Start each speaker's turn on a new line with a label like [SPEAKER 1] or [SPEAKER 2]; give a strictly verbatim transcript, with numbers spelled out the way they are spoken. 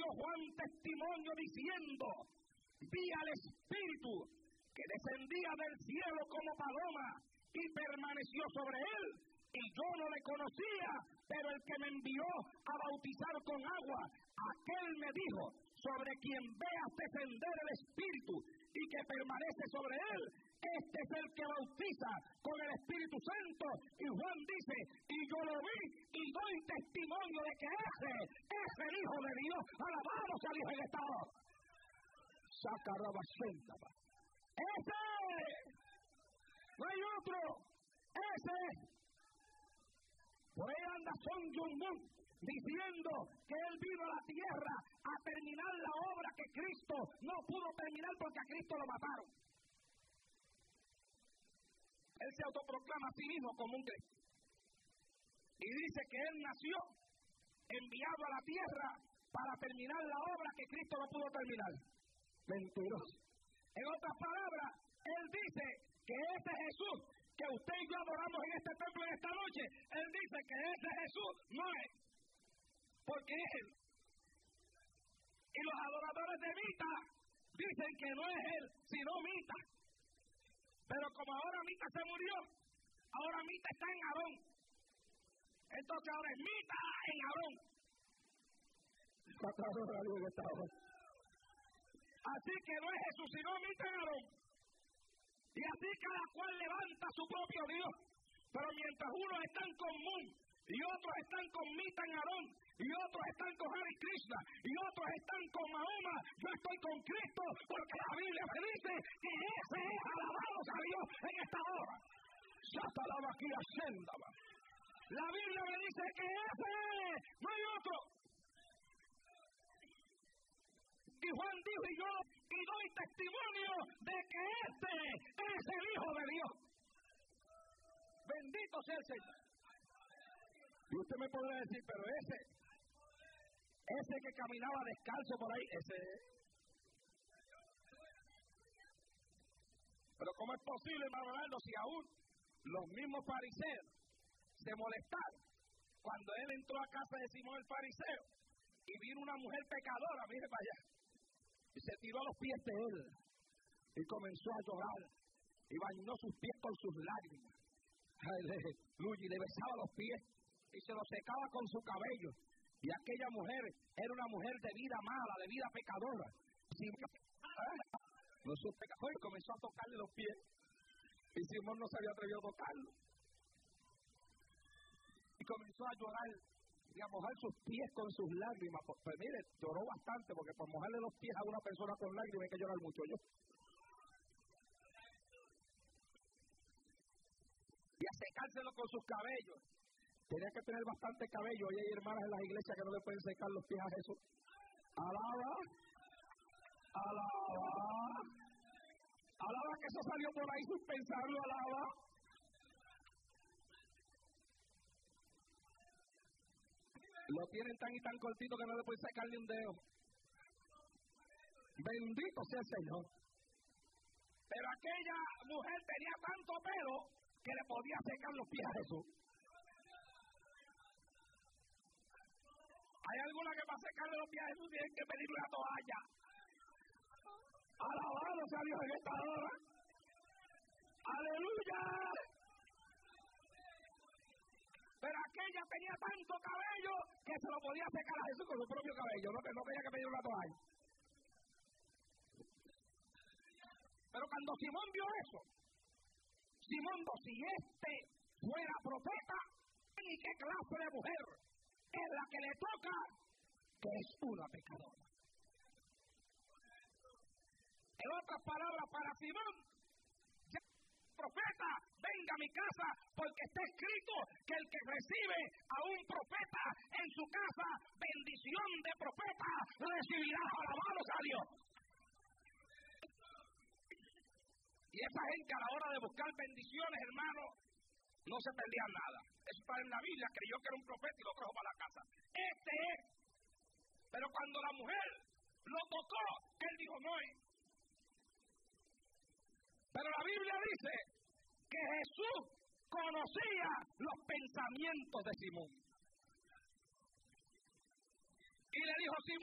[SPEAKER 1] dio Juan testimonio diciendo: vi al Espíritu que descendía del cielo como paloma y permaneció sobre él, y yo no le conocía, pero el que me envió a bautizar con agua, aquel me dijo: sobre quien veas descender el Espíritu y que permanece sobre él, este es el que bautiza con el Espíritu Santo. Y Juan dice: y yo lo vi y doy testimonio de que ese es el Hijo de Dios. Alabado sea Dios en esta hora. Sacarabasenta. Ese, no hay otro, ese. Por ahí anda Son Jung-moon diciendo que él vino a la tierra a terminar la obra que Cristo no pudo terminar porque a Cristo lo mataron. Él se autoproclama a sí mismo como un Cristo. Y dice que él nació enviado a la tierra para terminar la obra que Cristo no pudo terminar. Mentiroso. En otras palabras, él dice que ese Jesús que usted y yo adoramos en este templo en esta noche, él dice que ese Jesús no es, porque es él. Y los adoradores de Mita dicen que no es él, sino Mita. Pero como ahora Mita se murió, ahora Mita está en Aarón. Entonces ahora es Mita en Aarón. Así que no es Jesús, sino Mita en Aarón. Y así cada cual levanta su propio Dios. Pero mientras unos están con Mun, y otros están con Mita en Aarón, y otros están con Hare Krishna, y otros están con Mahoma, yo estoy con Cristo, porque la Biblia me dice que ese es alabado a Dios en esta hora. La Biblia me dice que ese es, no hay otro. Y Juan dijo: y yo y doy testimonio de que este es el Hijo de Dios. Bendito sea el Señor. Y usted me podrá decir: pero ese, ese que caminaba descalzo por ahí, ese es. Pero ¿cómo es posible, hermano Ronaldo, si aún los mismos fariseos se molestaron cuando él entró a casa de Simón el fariseo y vino una mujer pecadora, mire para allá, y se tiró a los pies de él y comenzó a llorar y bañó sus pies con sus lágrimas? Aleluya, y le besaba los pies y se los secaba con su cabello. Y aquella mujer era una mujer de vida mala, de vida pecadora. No su pecador, y comenzó a tocarle los pies. Y Simón no se había atrevido a tocarlo. Y comenzó a llorar y a mojar sus pies con sus lágrimas. Pues, pues mire, lloró bastante, porque por mojarle los pies a una persona con lágrimas hay que llorar mucho. Yo. Y a secárselo con sus cabellos. Tenía que tener bastante cabello. Y hay hermanas en las iglesias que no le pueden secar los pies a Jesús. Alaba, alaba, alaba, que eso salió por ahí sin pensarlo, alaba. Lo tienen tan y tan cortito que no le pueden sacar ni un dedo. Bendito sea el Señor. Pero aquella mujer tenía tanto pelo que le podía secar los pies a Jesús. Hay alguna que para secarle los pies a Jesús tienen que pedirle una toalla. Alabado sea Dios en esta hora. Aleluya. Pero aquella tenía tanto cabello que se lo podía secar a Jesús con su propio cabello, no, no tenía que pedir una toalla. Pero cuando Simón vio eso, Simón dijo: si este fuera profeta, ¿y qué clase de mujer es la que le toca, que es una pecadora? En otras palabras, para Simón, ya profeta, venga a mi casa, porque está escrito que el que recibe a un profeta en su casa, bendición de profeta recibirá. Alabados a Dios. Y esa gente, a la hora de buscar bendiciones, hermano, no se perdían nada. Eso está en la Biblia, creyó que era un profeta y lo trajo para la casa. Este es. Pero cuando la mujer lo tocó, él dijo: no es. Pero la Biblia dice que Jesús conocía los pensamientos de Simón. Y le dijo: Simón,